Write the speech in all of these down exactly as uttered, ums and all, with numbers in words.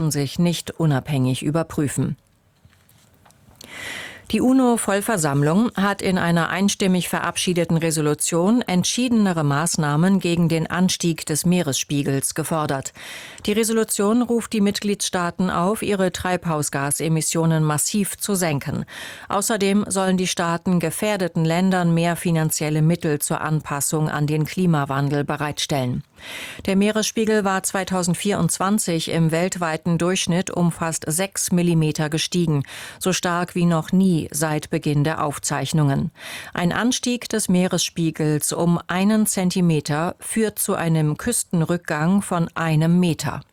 sich nicht unabhängig überprüfen. Die UNO-Vollversammlung hat in einer einstimmig verabschiedeten Resolution entschiedenere Maßnahmen gegen den Anstieg des Meeresspiegels gefordert. Die Resolution ruft die Mitgliedstaaten auf, ihre Treibhausgasemissionen massiv zu senken. Außerdem sollen die Staaten gefährdeten Ländern mehr finanzielle Mittel zur Anpassung an den Klimawandel bereitstellen. Der Meeresspiegel war zweitausendvierundzwanzig im weltweiten Durchschnitt um fast sechs Millimeter gestiegen, so stark wie noch nie seit Beginn der Aufzeichnungen. Ein Anstieg des Meeresspiegels um einen Zentimeter führt zu einem Küstenrückgang von einem Meter.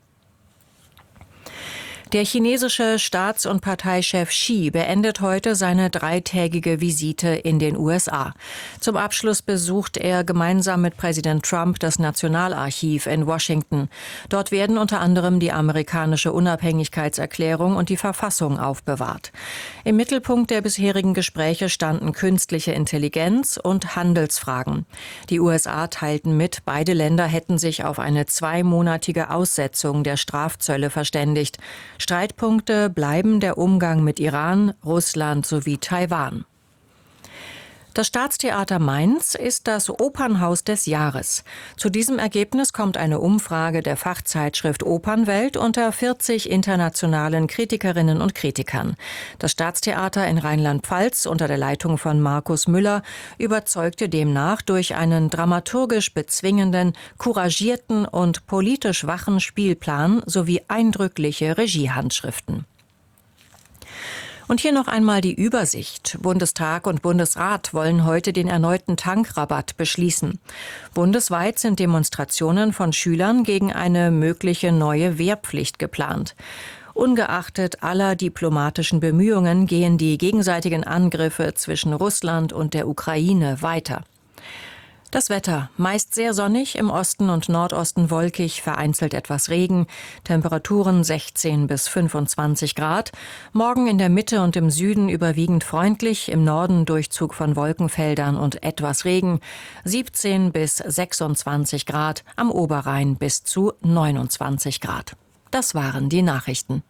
Der chinesische Staats- und Parteichef Xi beendet heute seine dreitägige Visite in den U S A. Zum Abschluss besucht er gemeinsam mit Präsident Trump das Nationalarchiv in Washington. Dort werden unter anderem die amerikanische Unabhängigkeitserklärung und die Verfassung aufbewahrt. Im Mittelpunkt der bisherigen Gespräche standen künstliche Intelligenz und Handelsfragen. Die U S A teilten mit, beide Länder hätten sich auf eine zweimonatige Aussetzung der Strafzölle verständigt. Streitpunkte bleiben der Umgang mit Iran, Russland sowie Taiwan. Das Staatstheater Mainz ist das Opernhaus des Jahres. Zu diesem Ergebnis kommt eine Umfrage der Fachzeitschrift Opernwelt unter vierzig internationalen Kritikerinnen und Kritikern. Das Staatstheater in Rheinland-Pfalz unter der Leitung von Markus Müller überzeugte demnach durch einen dramaturgisch bezwingenden, couragierten und politisch wachen Spielplan sowie eindrückliche Regiehandschriften. Und hier noch einmal die Übersicht. Bundestag und Bundesrat wollen heute den erneuten Tankrabatt beschließen. Bundesweit sind Demonstrationen von Schülern gegen eine mögliche neue Wehrpflicht geplant. Ungeachtet aller diplomatischen Bemühungen gehen die gegenseitigen Angriffe zwischen Russland und der Ukraine weiter. Das Wetter, meist sehr sonnig, im Osten und Nordosten wolkig, vereinzelt etwas Regen, Temperaturen sechzehn bis fünfundzwanzig Grad, morgen in der Mitte und im Süden überwiegend freundlich, im Norden Durchzug von Wolkenfeldern und etwas Regen, siebzehn bis sechsundzwanzig Grad, am Oberrhein bis zu neunundzwanzig Grad. Das waren die Nachrichten.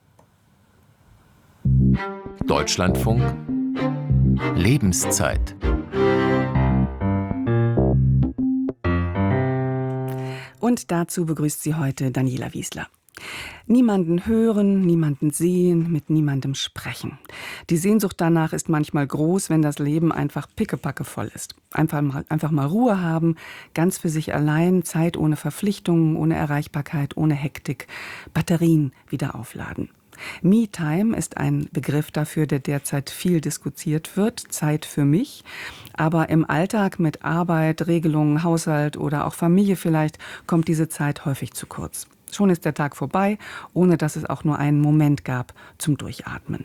Deutschlandfunk Lebenszeit. Und dazu begrüßt sie heute Daniela Wiesler. Niemanden hören, niemanden sehen, mit niemandem sprechen. Die Sehnsucht danach ist manchmal groß, wenn das Leben einfach pickepacke voll ist. Einfach mal, einfach mal Ruhe haben, ganz für sich allein, Zeit ohne Verpflichtungen, ohne Erreichbarkeit, ohne Hektik, Batterien wieder aufladen. Me-Time ist ein Begriff dafür, der derzeit viel diskutiert wird, Zeit für mich. Aber im Alltag mit Arbeit, Regelungen, Haushalt oder auch Familie vielleicht kommt diese Zeit häufig zu kurz. Schon ist der Tag vorbei, ohne dass es auch nur einen Moment gab zum Durchatmen.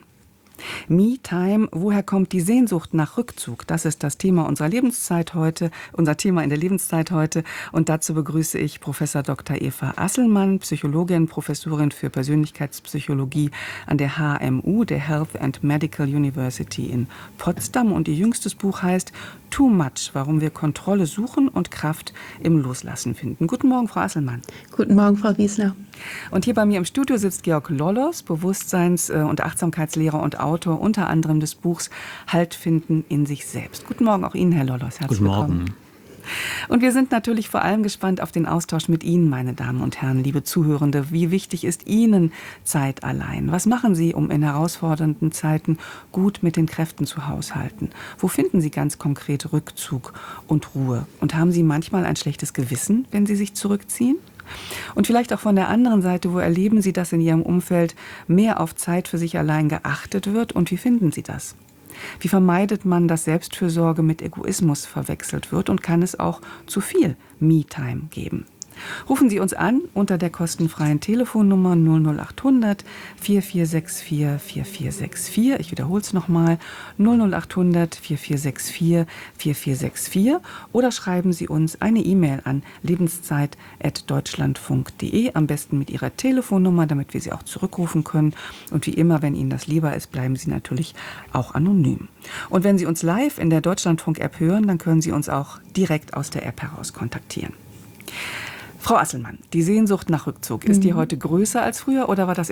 Me-Time, woher kommt die Sehnsucht nach Rückzug? Das ist das Thema unserer Lebenszeit heute, unser Thema in der Lebenszeit heute. Und dazu begrüße ich Professor Doktor Eva Asselmann, Psychologin, Professorin für Persönlichkeitspsychologie an der H M U, der Health and Medical University in Potsdam. Und ihr jüngstes Buch heißt Too Much, warum wir Kontrolle suchen und Kraft im Loslassen finden. Guten Morgen, Frau Asselmann. Guten Morgen, Frau Wiesler. Und hier bei mir im Studio sitzt Georg Lollos, Bewusstseins- und Achtsamkeitslehrer und Autor unter anderem des Buchs Halt finden in sich selbst. Guten Morgen auch Ihnen, Herr Lollos. Herzlich Guten Morgen. willkommen. Und wir sind natürlich vor allem gespannt auf den Austausch mit Ihnen, meine Damen und Herren, liebe Zuhörende. Wie wichtig ist Ihnen Zeit allein? Was machen Sie, um in herausfordernden Zeiten gut mit den Kräften zu haushalten? Wo finden Sie ganz konkret Rückzug und Ruhe? Und haben Sie manchmal ein schlechtes Gewissen, wenn Sie sich zurückziehen? Und vielleicht auch von der anderen Seite, wo erleben Sie, dass in Ihrem Umfeld mehr auf Zeit für sich allein geachtet wird? Und wie finden Sie das? Wie vermeidet man, dass Selbstfürsorge mit Egoismus verwechselt wird und kann es auch zu viel Me-Time geben? Rufen Sie uns an unter der kostenfreien Telefonnummer null null acht hundert vier vier sechs vier vier vier sechs vier. Ich wiederhole es nochmal, null null acht hundert vier vier sechs vier vier vier sechs vier oder schreiben Sie uns eine E-Mail an lebenszeit at deutschlandfunk punkt de, am besten mit Ihrer Telefonnummer, damit wir Sie auch zurückrufen können. Und wie immer, wenn Ihnen das lieber ist, bleiben Sie natürlich auch anonym. Und wenn Sie uns live in der Deutschlandfunk-App hören, dann können Sie uns auch direkt aus der App heraus kontaktieren. Frau Asselmann, die Sehnsucht nach Rückzug, ist die heute größer als früher oder war das